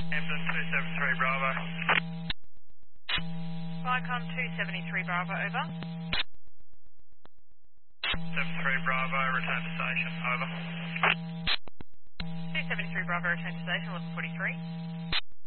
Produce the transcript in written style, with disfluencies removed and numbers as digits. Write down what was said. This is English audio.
Hampton 273 Bravo. Viacom 273 Bravo, over. 73 Bravo, return to station, over. 273 Bravo, return to station, 11:43.